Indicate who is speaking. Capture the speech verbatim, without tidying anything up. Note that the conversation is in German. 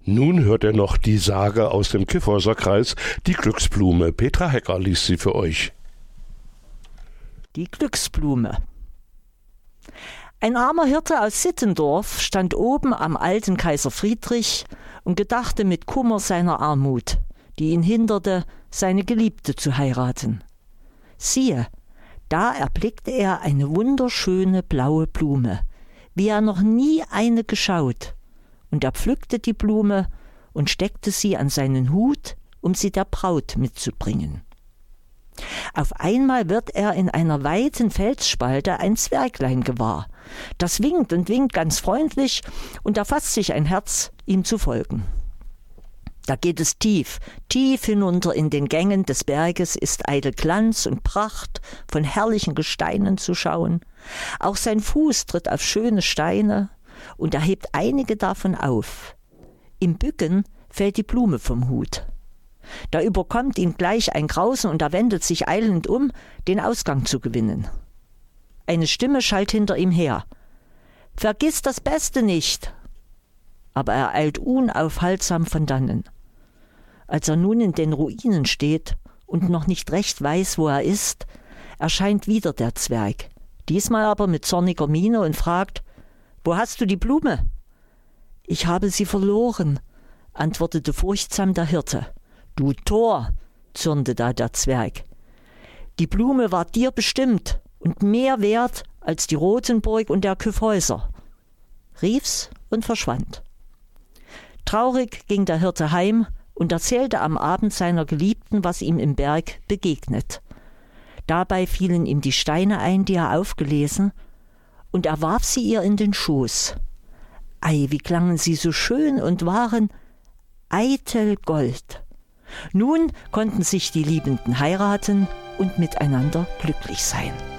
Speaker 1: Nun hört er noch die Sage aus dem Kyffhäuser Kreis, die Glücksblume. Petra Hecker liest sie für euch.
Speaker 2: Die Glücksblume. Ein armer Hirte aus Sittendorf stand oben am alten Kaiser Friedrich und gedachte mit Kummer seiner Armut, die ihn hinderte, seine Geliebte zu heiraten. Siehe, da erblickte er eine wunderschöne blaue Blume, wie er noch nie eine geschaut, und er pflückte die Blume und steckte sie an seinen Hut, um sie der Braut mitzubringen. Auf einmal wird er in einer weiten Felsspalte ein Zwerglein gewahr. Das winkt und winkt ganz freundlich und da fasst sich ein Herz, ihm zu folgen. Da geht es tief, tief hinunter in den Gängen des Berges, ist eitel Glanz und Pracht von herrlichen Gesteinen zu schauen. Auch sein Fuß tritt auf schöne Steine und er hebt einige davon auf. Im Bücken fällt die Blume vom Hut. Da überkommt ihn gleich ein Grausen und er wendet sich eilend um, den Ausgang zu gewinnen. Eine Stimme schallt hinter ihm her. »Vergiss das Beste nicht!« Aber er eilt unaufhaltsam von dannen. Als er nun in den Ruinen steht und noch nicht recht weiß, wo er ist, erscheint wieder der Zwerg, diesmal aber mit zorniger Miene und fragt, »Wo hast du die Blume?« »Ich habe sie verloren«, antwortete furchtsam der Hirte. »Du Tor«, zürnte da der Zwerg, »die Blume war dir bestimmt und mehr wert als die Rotenburg und der Kyffhäuser«, rief's und verschwand. Traurig ging der Hirte heim und erzählte am Abend seiner Geliebten, was ihm im Berg begegnet. Dabei fielen ihm die Steine ein, die er aufgelesen, und er warf sie ihr in den Schoß. Ei, wie klangen sie so schön und waren eitel Gold. Nun konnten sich die Liebenden heiraten und miteinander glücklich sein.